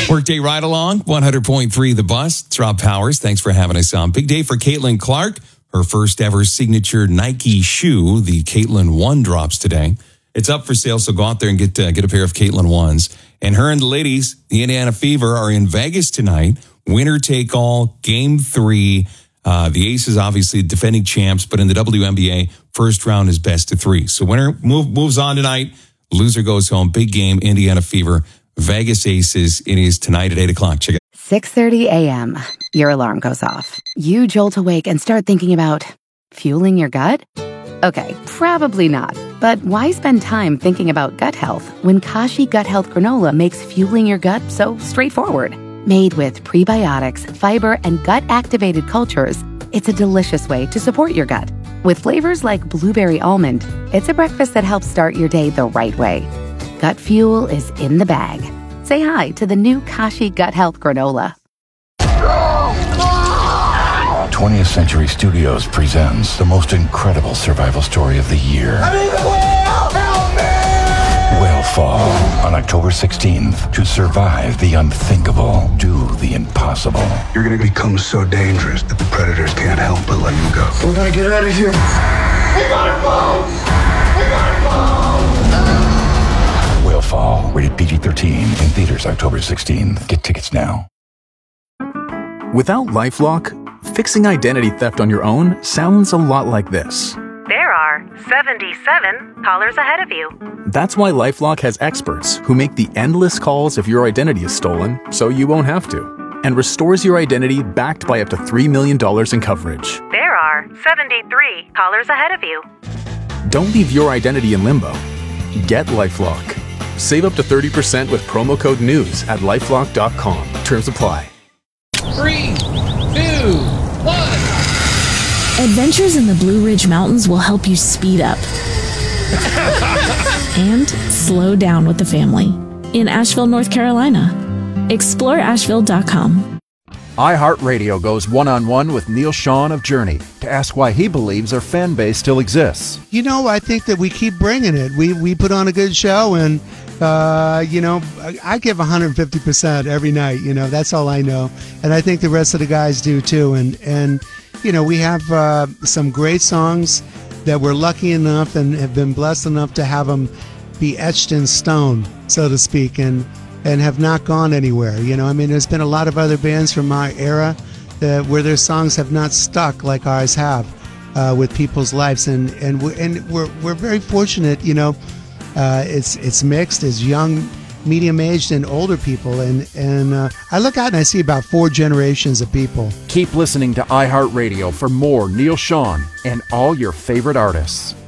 Workday Ride Along, 100.3 The Bus. It's Rob Powers. Thanks for having us on. Big day for Caitlin Clark. Her first ever signature Nike shoe, the Caitlin 1, drops today. It's up for sale, so go out there and get a pair of Caitlin 1s. And her and the ladies, the Indiana Fever, are in Vegas tonight. Winner take all, game 3. The Aces, obviously, defending champs, but in the WNBA, first round is best of 3. So winner moves on tonight. Loser goes home. Big game, Indiana Fever. Vegas Aces. It is tonight at 8 o'clock. Check it out. 6:30 a.m. Your alarm goes off. You jolt awake and start thinking about fueling your gut? Okay, probably not. But why spend time thinking about gut health when Kashi Gut Health Granola makes fueling your gut so straightforward? Made with prebiotics, fiber, and gut-activated cultures, it's a delicious way to support your gut. With flavors like blueberry almond, it's a breakfast that helps start your day the right way. Gut fuel is in the bag. Say hi to the new Kashi Gut Health Granola. 20th Century Studios presents the most incredible survival story of the year. I'm in the whale! Help me! Whale Fall on October 16th. To survive the unthinkable, do the impossible. You're gonna become so dangerous that the predators can't help but let you go. We gotta get out of here. We got a boat! We got a boat! Whale Fall, rated PG-13, in theaters October 16th. Get tickets now. Without LifeLock, fixing identity theft on your own sounds a lot like this. There are 77 callers ahead of you. That's why LifeLock has experts who make the endless calls if your identity is stolen, so you won't have to, and restores your identity backed by up to $3 million in coverage. There are 73 callers ahead of you. Don't leave your identity in limbo. Get LifeLock. Save up to 30% with promo code NEWS at LifeLock.com. Terms apply. 3, 2, 1. Adventures in the Blue Ridge Mountains will help you speed up and slow down with the family in Asheville, North Carolina. Explore Asheville.com. iHeartRadio goes one-on-one with Neil Sean of Journey to ask why he believes our fan base still exists. You know, I think that we keep bringing it. We put on a good show, and I give 150% every night. That's all I know, and I think the rest of the guys do too. And we have some great songs that we're lucky enough and have been blessed enough to have them be etched in stone, so to speak, and have not gone anywhere. There's been a lot of other bands from our era where their songs have not stuck like ours have with people's lives, and we're very fortunate. It's mixed. It's young, medium-aged, and older people, and I look out and I see about 4 generations of people. Keep listening to iHeartRadio for more Neil Sean and all your favorite artists.